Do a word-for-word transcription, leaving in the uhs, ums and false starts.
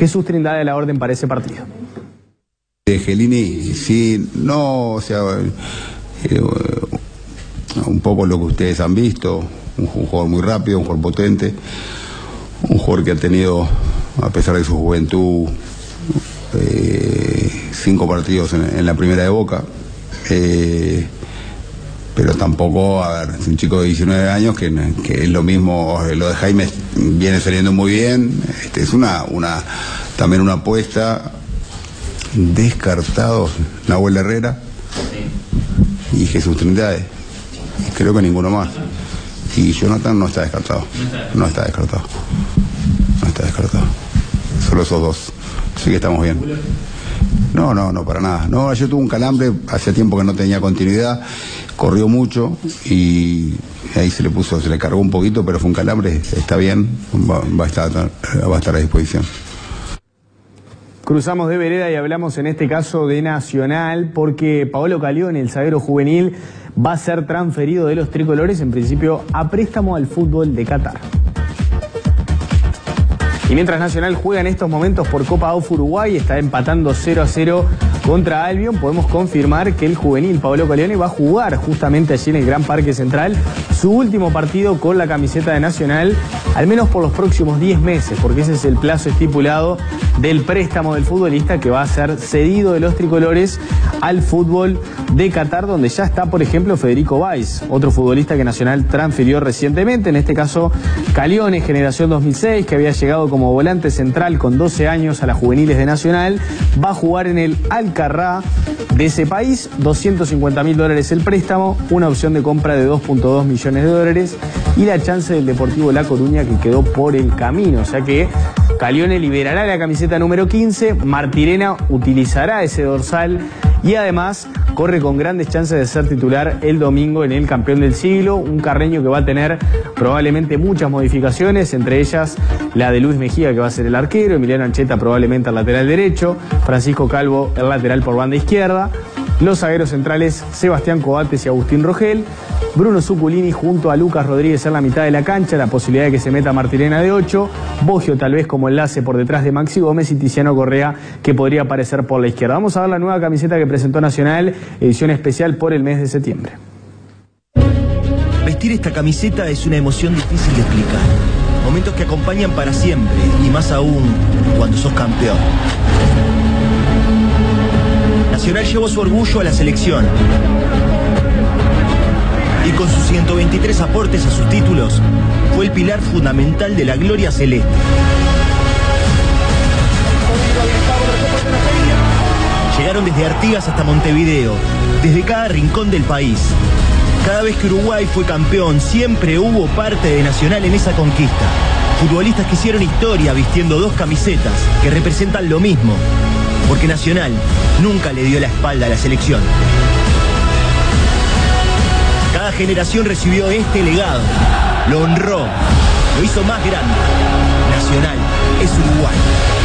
Jesús Trindade a la orden para ese partido. Chiellini, sí, no, o sea, eh, un poco lo que ustedes han visto, un, un jugador muy rápido, un jugador potente, un jugador que ha tenido, a pesar de su juventud, eh, cinco partidos en, en la primera de Boca, eh, pero tampoco, a ver, un chico de diecinueve años que, que es lo mismo, lo de Jaime viene saliendo muy bien, este, es una, una también una apuesta. Descartados Nahuel Herrera y Jesús Trindade, y creo que ninguno más, y Jonathan no está descartado, no está descartado, no está descartado, solo esos dos, así que estamos bien. No, no, no, para nada. No, yo tuve un calambre, hacía tiempo que no tenía continuidad, corrió mucho y ahí se le puso, se le cargó un poquito, pero fue un calambre, está bien, va, va a estar, va a estar a disposición. Cruzamos de vereda y hablamos en este caso de Nacional, porque Paolo Calione, el zaguero juvenil, va a ser transferido de los tricolores, en principio a préstamo al fútbol de Qatar. Y mientras Nacional juega en estos momentos por Copa A U F Uruguay, está empatando cero a cero contra Albion, podemos confirmar que el juvenil Paolo Calione va a jugar justamente allí en el Gran Parque Central su último partido con la camiseta de Nacional, al menos por los próximos diez meses, porque ese es el plazo estipulado del préstamo del futbolista, que va a ser cedido de los tricolores al fútbol de Qatar, donde ya está, por ejemplo, Federico Valls, otro futbolista que Nacional transfirió recientemente, en este caso Calione, generación dos mil seis, que había llegado como volante central con doce años a las juveniles de Nacional, va a jugar en el Al-Qarra de ese país, doscientos cincuenta mil dólares el préstamo, una opción de compra de dos punto dos millones de dólares y la chance del Deportivo La Coruña, que quedó por el camino, o sea que Calione liberará la camiseta número quince, Martirena utilizará ese dorsal y además corre con grandes chances de ser titular el domingo en el campeón del siglo, un carreño que va a tener probablemente muchas modificaciones, entre ellas la de Luis Mejía, que va a ser el arquero, Emiliano Ancheta probablemente al lateral derecho, Francisco Calvo el lateral por banda izquierda, los zagueros centrales Sebastián Coates y Agustín Rogel, Bruno Zuculini junto a Lucas Rodríguez en la mitad de la cancha, la posibilidad de que se meta Martirena de ocho, Boggio tal vez como enlace por detrás de Maxi Gómez y Tiziano Correa, que podría aparecer por la izquierda. Vamos a ver la nueva camiseta que presentó Nacional, edición especial por el mes de septiembre. Vestir esta camiseta es una emoción difícil de explicar. Momentos que acompañan para siempre, y más aún cuando sos campeón. Nacional llevó su orgullo a la selección. Y con sus ciento veintitrés aportes a sus títulos, fue el pilar fundamental de la gloria celeste. Llegaron desde Artigas hasta Montevideo, desde cada rincón del país. Cada vez que Uruguay fue campeón, siempre hubo parte de Nacional en esa conquista. Futbolistas que hicieron historia vistiendo dos camisetas que representan lo mismo, porque Nacional nunca le dio la espalda a la selección. Cada generación recibió este legado, lo honró, lo hizo más grande. Nacional es Uruguay.